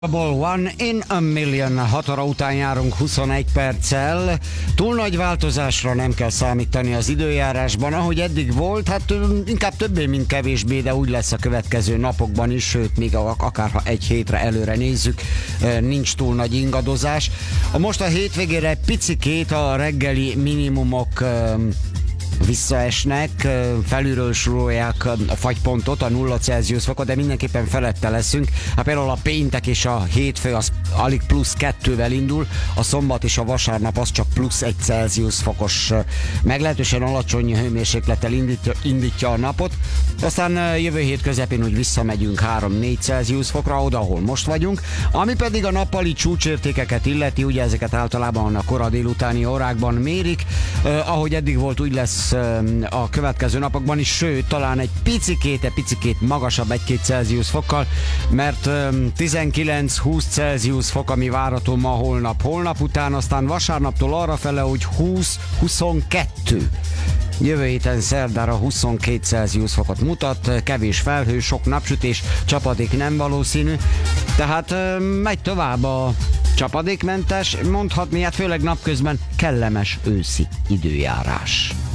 One in a Million, 6 óra után járunk 21 perccel. Túl nagy változásra nem kell számítani az időjárásban, ahogy eddig volt, hát inkább többé, mint kevésbé, de úgy lesz a következő napokban is, sőt, még akár ha egy hétre előre nézzük, nincs túl nagy ingadozás. Most a hétvégére picikét a reggeli minimumok visszaesnek, felülről súrolják a fagypontot, a 0 Celsius fokot, de mindenképpen felette leszünk. Hát például a péntek és a hétfő az alig plusz 2-vel indul, a szombat és a vasárnap az csak plusz 1 Celsius fokos, meglehetősen alacsony hőmérséklettel indítja a napot. Aztán jövő hét közepén úgy visszamegyünk 3-4 Celsius fokra, oda, ahol most vagyunk. Ami pedig a nappali csúcsértékeket illeti, ugye ezeket általában a kora délutáni órákban mérik, ahogy eddig volt, úgy lesz a következő napokban is, sőt, talán egy picikét magasabb 1-2 Celsius fokkal, mert 19-20 Celsius fok, ami várható ma, holnap után, aztán vasárnaptól arrafele, hogy 20-22. Jövő héten szerdára 22 Celsius fokot mutat, kevés felhő, sok napsütés, csapadék nem valószínű, tehát megy tovább a csapadékmentes, mondhatni, hát főleg napközben kellemes őszi időjárás.